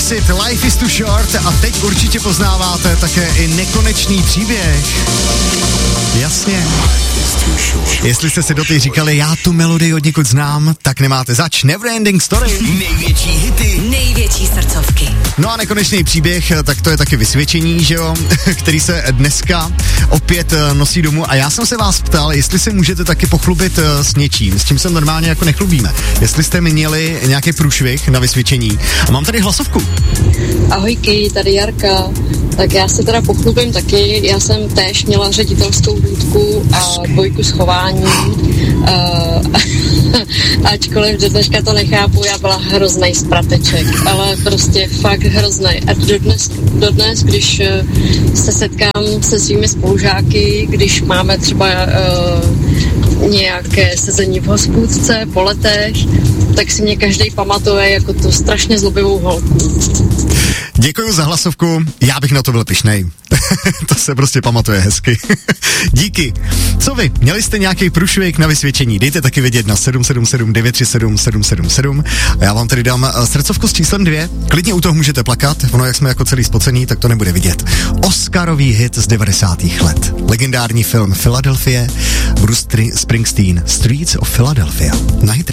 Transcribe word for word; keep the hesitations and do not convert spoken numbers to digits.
Exit, Life is too short a teď určitě poznáváte také i Nekonečný příběh. Jasně. Jestli jste si doteď říkali, já tu melodii od někud znám, tak nemáte zač. Neverending Story. Největší hity. Největší srdcovky. No a Nekonečný příběh, tak to je taky vysvědčení, že jo, který se dneska opět nosí domů. A já jsem se vás ptal, jestli se můžete taky pochlubit s něčím, s čím se normálně jako nechlubíme. Jestli jste měli nějaký průšvih na vysvědčení. A mám tady hlasovku. Ahojky, tady Jarka. Tak já se teda pochlubím taky. Já jsem též měla ředitelskou důdku a dvojku schování. Uh, ačkoliv do dneška to nechápu, já byla hroznej sprateček, ale prostě fakt hroznej. A dodnes, dodnes když uh, se setkám se svými spolužáky, když máme třeba uh, nějaké sezení v hospůdce po letech, tak si mě každý pamatuje jako tu strašně zlobivou holku. Děkuju za hlasovku, já bych na to byl pyšnej. To se prostě pamatuje hezky. Díky. Co vy? Měli jste nějaký průšvih na vysvědčení? Dejte taky vědět na sedm sedm sedm devět tři sedm sedm sedm sedm. A já vám tady dám srdcovku s číslem dvě. Klidně u toho můžete plakat, ono jak jsme jako celý spocený, tak to nebude vidět. Oscarový hit z devadesátých let. Legendární film Philadelphia, Bruce Springsteen, Streets of Philadelphia. Na Hit